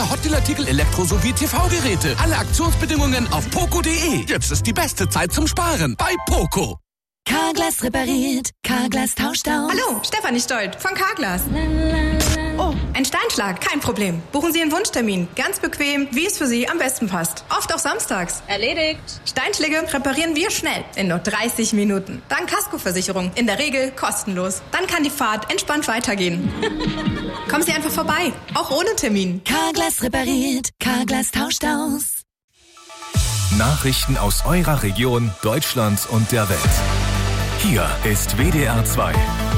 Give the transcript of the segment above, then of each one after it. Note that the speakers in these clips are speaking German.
Hotdeal-Artikel, Elektro- sowie TV-Geräte. Alle Aktionsbedingungen auf poco.de. Jetzt ist die beste Zeit zum Sparen bei Poco. Carglass repariert, Carglass tauscht aus. Hallo, Stefanie Stolt von Carglass. Oh, ein Steinschlag, kein Problem. Buchen Sie einen Wunschtermin. Ganz bequem, wie es für Sie am besten passt. Oft auch samstags. Erledigt. Steinschläge reparieren wir schnell, in nur 30 Minuten. Dank Kaskoversicherung, in der Regel kostenlos. Dann kann die Fahrt entspannt weitergehen. Kommen Sie einfach vorbei, auch ohne Termin. Carglass repariert, Carglass tauscht aus. Nachrichten aus eurer Region, Deutschland und der Welt. Hier ist WDR 2.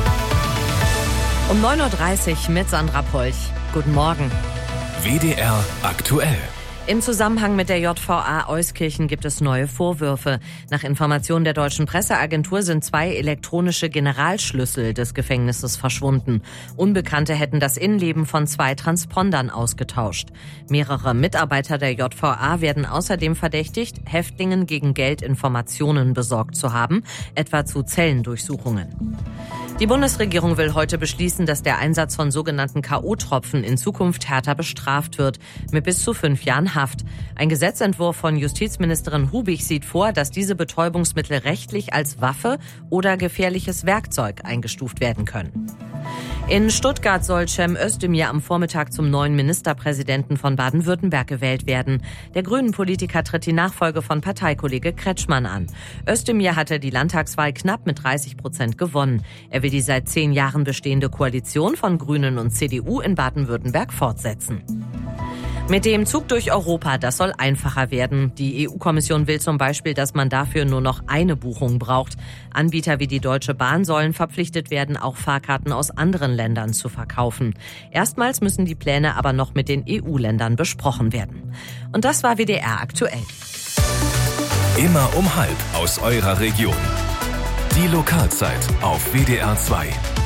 Um 9.30 Uhr mit Sandra Polch. Guten Morgen. WDR aktuell. Im Zusammenhang mit der JVA Euskirchen gibt es neue Vorwürfe. Nach Informationen der deutschen Presseagentur sind 2 elektronische Generalschlüssel des Gefängnisses verschwunden. Unbekannte hätten das Innenleben von 2 Transpondern ausgetauscht. Mehrere Mitarbeiter der JVA werden außerdem verdächtigt, Häftlingen gegen Geld Informationen besorgt zu haben, etwa zu Zellendurchsuchungen. Die Bundesregierung will heute beschließen, dass der Einsatz von sogenannten K.O.-Tropfen in Zukunft härter bestraft wird, mit bis zu 5 Jahren Haft. Ein Gesetzentwurf von Justizministerin Hubig sieht vor, dass diese Betäubungsmittel rechtlich als Waffe oder gefährliches Werkzeug eingestuft werden können. In Stuttgart soll Cem Özdemir am Vormittag zum neuen Ministerpräsidenten von Baden-Württemberg gewählt werden. Der Grünen-Politiker tritt die Nachfolge von Parteikollege Kretschmann an. Özdemir hatte die Landtagswahl knapp mit 30% gewonnen. Er will die seit 10 Jahren bestehende Koalition von Grünen und CDU in Baden-Württemberg fortsetzen. Mit dem Zug durch Europa, das soll einfacher werden. Die EU-Kommission will zum Beispiel, dass man dafür nur noch eine Buchung braucht. Anbieter wie die Deutsche Bahn sollen verpflichtet werden, auch Fahrkarten aus anderen Ländern zu verkaufen. Erstmals müssen die Pläne aber noch mit den EU-Ländern besprochen werden. Und das war WDR aktuell. Immer um 12:30 aus eurer Region. Die Lokalzeit auf WDR 2.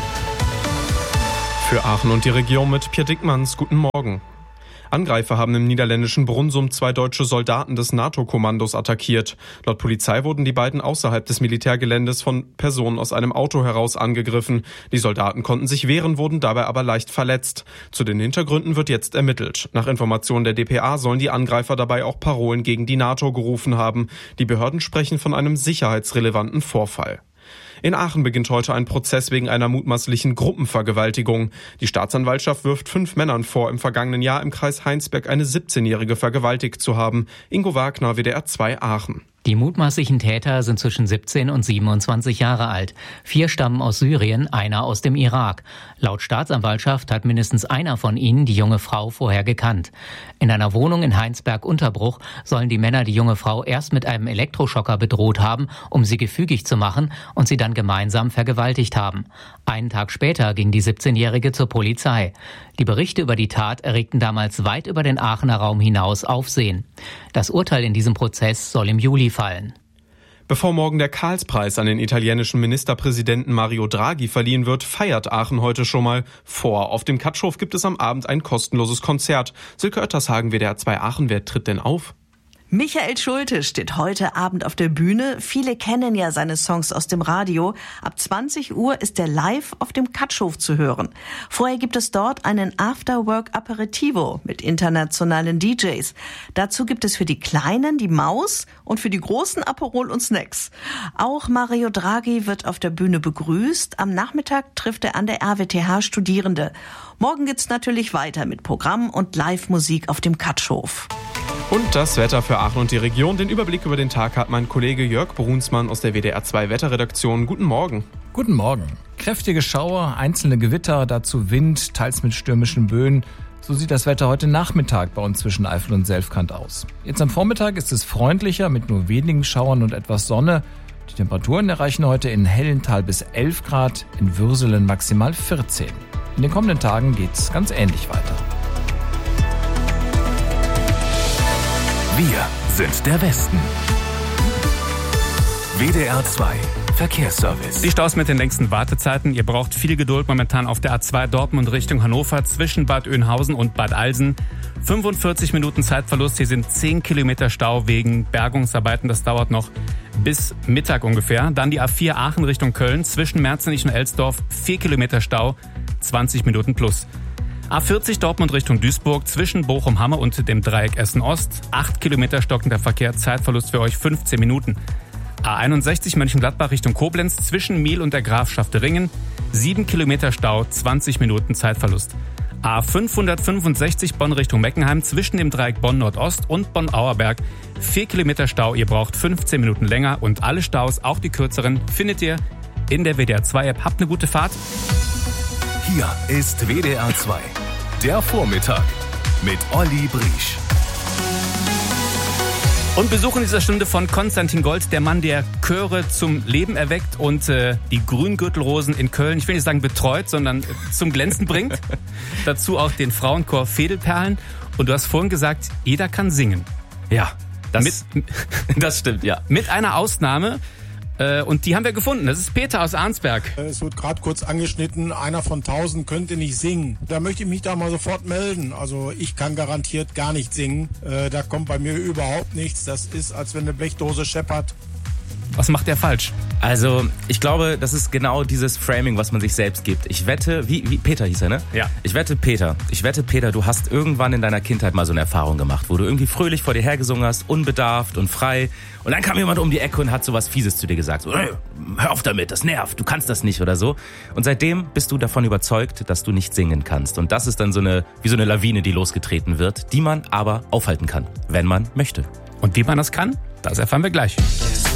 Für Aachen und die Region mit Pierre Dickmanns. Guten Morgen. Angreifer haben im niederländischen Brunssum 2 deutsche Soldaten des NATO-Kommandos attackiert. Laut Polizei wurden die beiden außerhalb des Militärgeländes von Personen aus einem Auto heraus angegriffen. Die Soldaten konnten sich wehren, wurden dabei aber leicht verletzt. Zu den Hintergründen wird jetzt ermittelt. Nach Informationen der dpa sollen die Angreifer dabei auch Parolen gegen die NATO gerufen haben. Die Behörden sprechen von einem sicherheitsrelevanten Vorfall. In Aachen beginnt heute ein Prozess wegen einer mutmaßlichen Gruppenvergewaltigung. Die Staatsanwaltschaft wirft 5 Männern vor, im vergangenen Jahr im Kreis Heinsberg eine 17-Jährige vergewaltigt zu haben. Ingo Wagner, WDR 2 Aachen. Die mutmaßlichen Täter sind zwischen 17 und 27 Jahre alt. 4 stammen aus Syrien, einer aus dem Irak. Laut Staatsanwaltschaft hat mindestens einer von ihnen die junge Frau vorher gekannt. In einer Wohnung in Heinsberg-Unterbruch sollen die Männer die junge Frau erst mit einem Elektroschocker bedroht haben, um sie gefügig zu machen, und sie dann gemeinsam vergewaltigt haben. Einen Tag später ging die 17-Jährige zur Polizei. Die Berichte über die Tat erregten damals weit über den Aachener Raum hinaus Aufsehen. Das Urteil in diesem Prozess soll im Juli fallen. Bevor morgen der Karlspreis an den italienischen Ministerpräsidenten Mario Draghi verliehen wird, feiert Aachen heute schon mal vor. Auf dem Katschhof gibt es am Abend ein kostenloses Konzert. Silke Oettershagen, WDR 2 Aachen, wer tritt denn auf? Michael Schulte steht heute Abend auf der Bühne. Viele kennen ja seine Songs aus dem Radio. Ab 20 Uhr ist er live auf dem Katschhof zu hören. Vorher gibt es dort einen Afterwork-Aperitivo mit internationalen DJs. Dazu gibt es für die Kleinen die Maus und für die Großen Aperol und Snacks. Auch Mario Draghi wird auf der Bühne begrüßt. Am Nachmittag trifft er an der RWTH Studierende. Morgen geht's natürlich weiter mit Programm und Live-Musik auf dem Katschhof. Und das Wetter für Aachen und die Region. Den Überblick über den Tag hat mein Kollege Jörg Brunsmann aus der WDR 2 Wetterredaktion. Guten Morgen. Guten Morgen. Kräftige Schauer, einzelne Gewitter, dazu Wind, teils mit stürmischen Böen. So sieht das Wetter heute Nachmittag bei uns zwischen Eifel und Selfkant aus. Jetzt am Vormittag ist es freundlicher mit nur wenigen Schauern und etwas Sonne. Die Temperaturen erreichen heute in Hellental bis 11 Grad, in Würselen maximal 14. In den kommenden Tagen geht's ganz ähnlich weiter. Wir sind der Westen. WDR 2 Verkehrsservice. Die Staus mit den längsten Wartezeiten. Ihr braucht viel Geduld momentan auf der A2 Dortmund Richtung Hannover zwischen Bad Oeynhausen und Bad Alsen. 45 Minuten Zeitverlust. Hier sind 10 Kilometer Stau wegen Bergungsarbeiten. Das dauert noch bis Mittag ungefähr. Dann die A4 Aachen Richtung Köln zwischen Merzenich und Elsdorf. 4 Kilometer Stau, 20 Minuten plus. A40 Dortmund Richtung Duisburg zwischen Bochum-Hamme und dem Dreieck Essen-Ost. 8 Kilometer stockender Verkehr, Zeitverlust für euch 15 Minuten. A61 Mönchengladbach Richtung Koblenz zwischen Miel und der Grafschaft Ringen. 7 Kilometer Stau, 20 Minuten Zeitverlust. A565 Bonn Richtung Meckenheim zwischen dem Dreieck Bonn-Nordost und Bonn-Auerberg. 4 Kilometer Stau, ihr braucht 15 Minuten länger und alle Staus, auch die kürzeren, findet ihr in der WDR 2 App. Habt eine gute Fahrt. Hier ist WDR 2, der Vormittag mit Olli Briesch. Und Besuch in dieser Stunde von Konstantin Gold, der Mann, der Chöre zum Leben erweckt und die Grüngürtelrosen in Köln, ich will nicht sagen betreut, sondern zum Glänzen bringt. Dazu auch den Frauenchor Fädelperlen. Und du hast vorhin gesagt, jeder kann singen. Ja, das stimmt, ja. Mit einer Ausnahme. Und die haben wir gefunden. Das ist Peter aus Arnsberg. Es wird gerade kurz angeschnitten, einer von 1000 könnte nicht singen. Da möchte ich mich da mal sofort melden. Also ich kann garantiert gar nicht singen. Da kommt bei mir überhaupt nichts. Das ist, als wenn eine Blechdose scheppert. Was macht der falsch? Also, ich glaube, das ist genau dieses Framing, was man sich selbst gibt. Ich wette, wie Peter hieß er, ne? Ja. Ich wette, Peter, du hast irgendwann in deiner Kindheit mal so eine Erfahrung gemacht, wo du irgendwie fröhlich vor dir hergesungen hast, unbedarft und frei. Und dann kam jemand um die Ecke und hat so was Fieses zu dir gesagt. So, hey, hör auf damit, das nervt, du kannst das nicht oder so. Und seitdem bist du davon überzeugt, dass du nicht singen kannst. Und das ist dann wie so eine Lawine, die losgetreten wird, die man aber aufhalten kann, wenn man möchte. Und wie man das kann, das erfahren wir gleich.